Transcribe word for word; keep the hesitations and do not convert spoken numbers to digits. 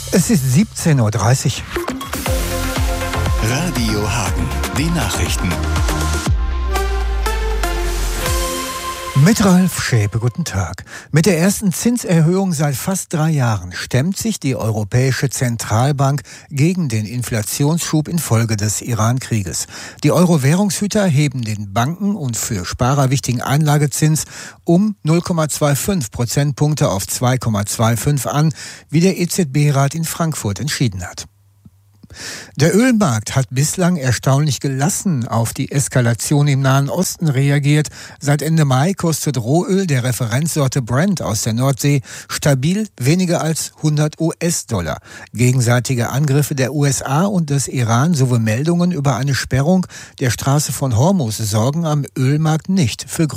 Es ist siebzehn Uhr dreißig. Radio Hagen, die Nachrichten. Mit Ralf Schäpe, guten Tag. Mit der ersten Zinserhöhung seit fast drei Jahren stemmt sich die Europäische Zentralbank gegen den Inflationsschub infolge des Iran-Krieges. Die Euro-Währungshüter heben den Banken und für Sparer wichtigen Einlagezins um null Komma fünfundzwanzig Prozentpunkte auf zwei Komma fünfundzwanzig an, wie der E Z B-Rat in Frankfurt entschieden hat. Der Ölmarkt hat bislang erstaunlich gelassen auf die Eskalation im Nahen Osten reagiert. Seit Ende Mai kostet Rohöl der Referenzsorte Brent aus der Nordsee stabil weniger als hundert US-Dollar. Gegenseitige Angriffe der U S A und des Iran sowie Meldungen über eine Sperrung der Straße von Hormuz sorgen am Ölmarkt nicht für